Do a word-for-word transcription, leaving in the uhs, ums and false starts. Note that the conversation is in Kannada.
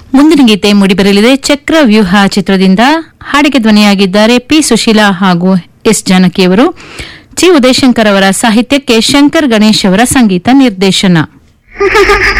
ಮುಂದಿನ ಗೀತೆ ಮೂಡಿಬರಲಿದೆ ಚಕ್ರವ್ಯೂಹ ಚಿತ್ರದಿಂದ. ಹಾಡಿಗೆ ಧ್ವನಿಯಾಗಿದ್ದಾರೆ ಪಿ ಸುಶೀಲಾ ಹಾಗೂ ಎಸ್ ಜಾನಕಿಯವರು. ಜಿ ಉದಯಶಂಕರ್ ಅವರ ಸಾಹಿತ್ಯಕ್ಕೆ ಶಂಕರ್ ಗಣೇಶ್ ಅವರ ಸಂಗೀತ ನಿರ್ದೇಶನ.